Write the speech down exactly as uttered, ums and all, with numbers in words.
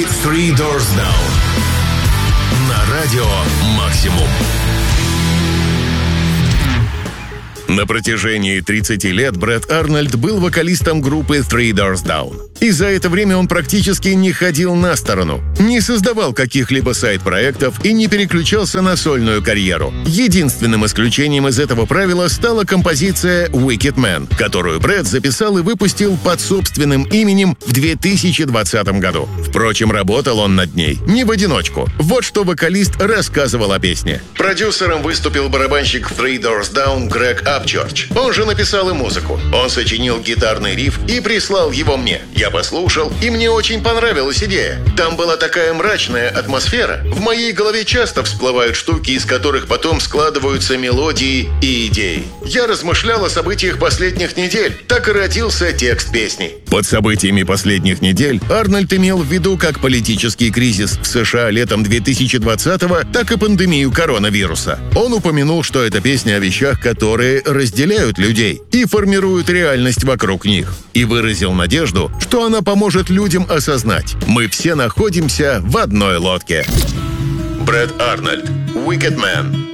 Three Doors Down на радио Максимум. На протяжении тридцати лет Брэд Арнольд был вокалистом группы Three Doors Down. И за это время он практически не ходил на сторону, не создавал каких-либо сайд-проектов и не переключался на сольную карьеру. Единственным исключением из этого правила стала композиция «Wicked Man», которую Брэд записал и выпустил под собственным именем в две тысячи двадцатом году. Впрочем, работал он над ней не в одиночку. Вот что вокалист рассказывал о песне. Продюсером выступил барабанщик Three Doors Down Грег Апчерч. Он же написал и музыку. Он сочинил гитарный риф и прислал его мне. Я послушал, и мне очень понравилась идея. Там была такая мрачная атмосфера. В моей голове часто всплывают штуки, из которых потом складываются мелодии и идеи. Я размышлял о событиях последних недель. Так и родился текст песни. Под событиями последних недель Арнольд имел в виду как политический кризис в США летом две тысячи двадцатого, так и пандемию коронавируса. Он упомянул, что это песня о вещах, которые разделяют людей и формируют реальность вокруг них. И выразил надежду, что она поможет людям осознать: мы все находимся в одной лодке. Брэд Арнольд, «Wicked Man».